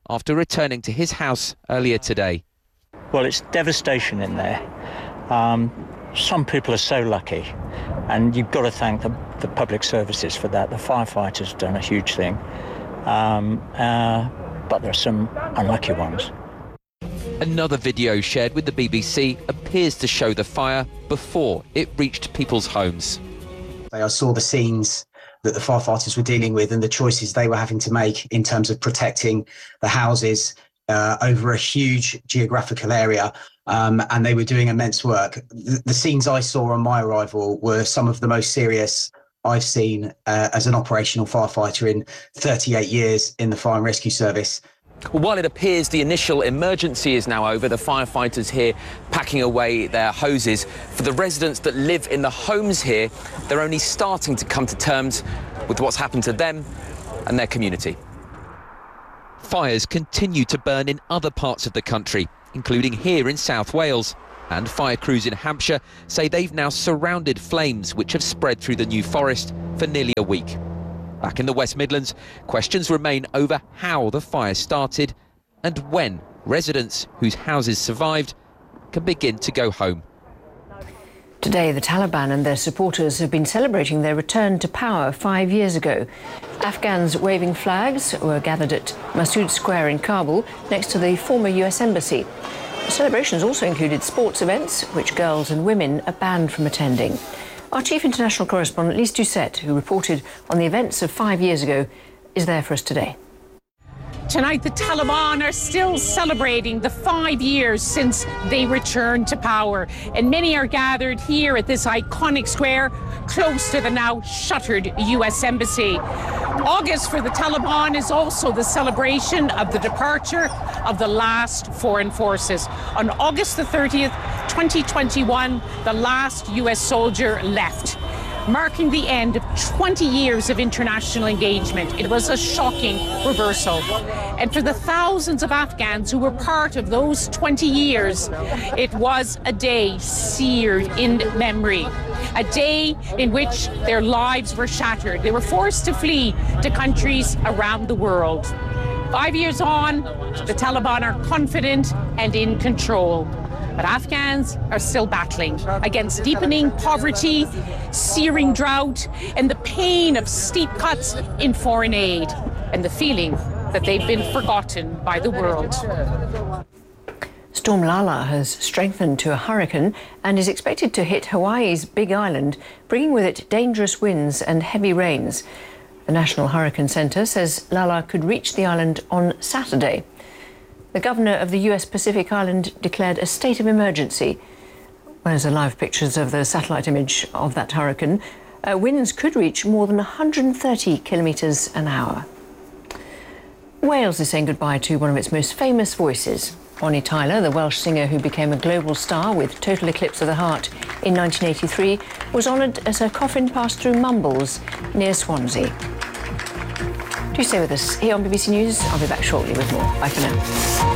after returning to his house earlier today. Well, it's devastation in there. Some people are so lucky, and you've got to thank the public services for that. The firefighters have done a huge thing, but there are some unlucky ones. Another video shared with the BBC appears to show the fire before it reached people's homes. I saw the scenes that the firefighters were dealing with and the choices they were having to make in terms of protecting the houses over a huge geographical area, and they were doing immense work. The scenes I saw on my arrival were some of the most serious I've seen as an operational firefighter in 38 years in the Fire and Rescue Service. Well, while it appears the initial emergency is now over, the firefighters here packing away their hoses. For the residents that live in the homes here, they're only starting to come to terms with what's happened to them and their community. Fires continue to burn in other parts of the country, including here in South Wales. And fire crews in Hampshire say they've now surrounded flames which have spread through the New Forest for nearly a week. Back in the West Midlands, questions remain over how the fire started and when residents whose houses survived can begin to go home. Today, the Taliban and their supporters have been celebrating their return to power 5 years ago. Afghans waving flags were gathered at Massoud Square in Kabul, next to the former US Embassy. The celebrations also included sports events, which girls and women are banned from attending. Our chief international correspondent, Lise Doucette, who reported on the events of 5 years ago, is there for us today. Tonight, the Taliban are still celebrating the 5 years since they returned to power. And many are gathered here at this iconic square, close to the now shuttered US Embassy. August for the Taliban is also the celebration of the departure of the last foreign forces. On August the 30th, 2021, the last US soldier left, marking the end of 20 years of international engagement. It was a shocking reversal. And for the thousands of Afghans who were part of those 20 years, it was a day seared in memory. A day in which their lives were shattered. They were forced to flee to countries around the world. 5 years on, the Taliban are confident and in control. But Afghans are still battling against deepening poverty, searing drought, and the pain of steep cuts in foreign aid, and the feeling that they've been forgotten by the world. Storm Lala has strengthened to a hurricane and is expected to hit Hawaii's Big Island, bringing with it dangerous winds and heavy rains. The National Hurricane Center says Lala could reach the island on Saturday. The governor of the US Pacific Island declared a state of emergency. There's live pictures of the satellite image of that hurricane. Winds could reach more than 130 kilometres an hour. Wales is saying goodbye to one of its most famous voices. Bonnie Tyler, the Welsh singer who became a global star with Total Eclipse of the Heart in 1983, was honoured as her coffin passed through Mumbles near Swansea. Do stay with us here on BBC News. I'll be back shortly with more. Bye for now.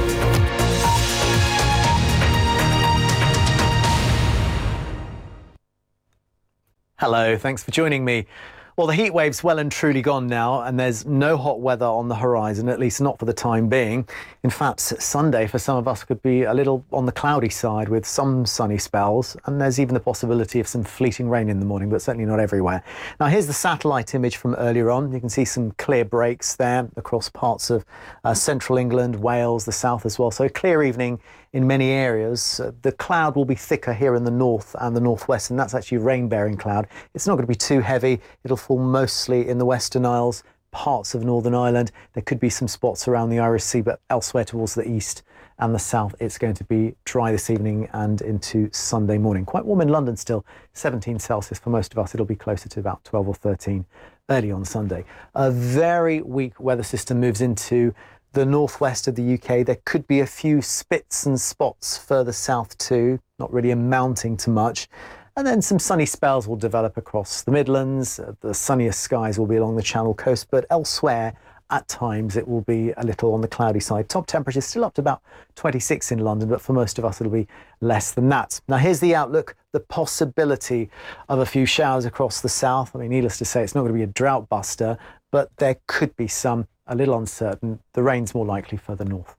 Hello, thanks for joining me. Well, the heat wave's well and truly gone now, and there's no hot weather on the horizon, at least not for the time being. In fact, Sunday for some of us could be a little on the cloudy side with some sunny spells, and there's even the possibility of some fleeting rain in the morning, but certainly not everywhere. Now, here's the satellite image from earlier on. You can see some clear breaks there across parts of central England, Wales, the south as well. So a clear evening in many areas. The cloud will be thicker here in the north and the northwest, and that's actually rain-bearing cloud. It's not going to be too heavy. It'll fall mostly in the Western Isles, parts of Northern Ireland. There could be some spots around the Irish Sea, but elsewhere towards the east and the south, it's going to be dry this evening and into Sunday morning. Quite warm in London still, 17 Celsius for most of us. It'll be closer to about 12 or 13 early on Sunday. A very weak weather system moves into the northwest of the UK. There could be a few spits and spots further south too, not really amounting to much. And then some sunny spells will develop across the Midlands. The sunniest skies will be along the Channel coast, but elsewhere at times it will be a little on the cloudy side. Top temperatures still up to about 26 in London, but for most of us it'll be less than that. Now here's the outlook, the possibility of a few showers across the south. I mean, needless to say, it's not going to be a drought buster, but there could be some a little uncertain. The rain's more likely further north.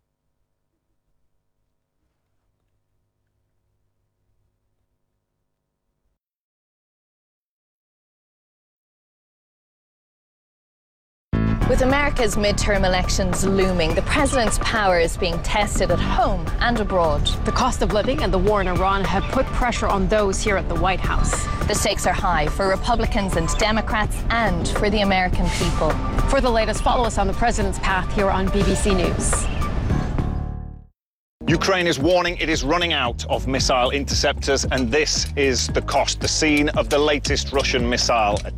With America's midterm elections looming, the president's power is being tested at home and abroad. The cost of living and the war in Iran have put pressure on those here at the White House. The stakes are high for Republicans and Democrats and for the American people. For the latest, follow us on the president's path here on BBC News. Ukraine is warning it is running out of missile interceptors, and this is the cost, the scene of the latest Russian missile attack.